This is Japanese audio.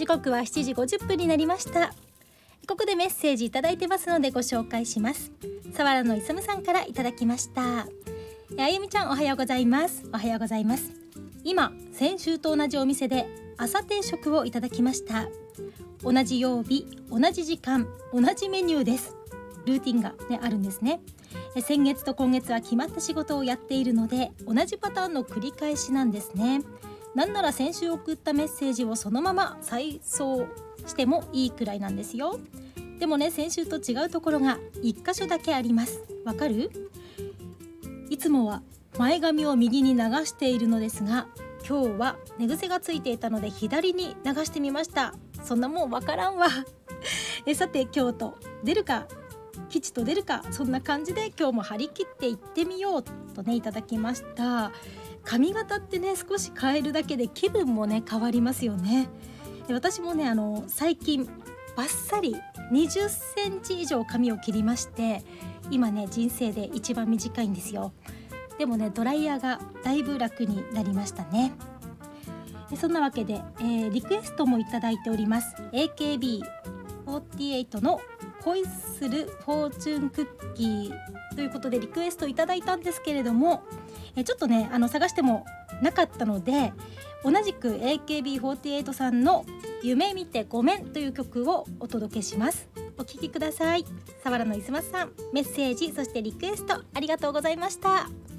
時刻は7時50分になりました。ここでメッセージいただいてますのでご紹介します。佐原のいさむさんからいただきました。あゆみちゃん、おはようございます。おはようございます。今先週と同じお店で朝定食をいただきました。同じ曜日、同じ時間、同じメニューです。ルーティンが、あるんですね。先月と今月は決まった仕事をやっているので同じパターンの繰り返しなんですね。なんなら先週送ったメッセージをそのまま再送してもいいくらいなんですよ。でもね、先週と違うところが1箇所だけあります。わかる？いつもは前髪を右に流しているのですが、今日は寝癖がついていたので左に流してみました。そんなもんわからんわさて、今日と出るか吉と出るか、そんな感じで今日も張り切っていってみようとね、いただきました。髪型ってね、少し変えるだけで気分もね変わりますよね。私もね最近バッサリ20センチ以上髪を切りまして、今ね人生で一番短いんですよ。でもねドライヤーがだいぶ楽になりましたね。そんなわけで、リクエストもいただいております。 AKB48 の恋するフォーチュンクッキーということでリクエストいただいたんですけれども、ちょっとね探してもなかったので、同じく AKB48 さんの夢見てごめんという曲をお届けします。お聴きください。佐原のいすまさん、メッセージそしてリクエストありがとうございました。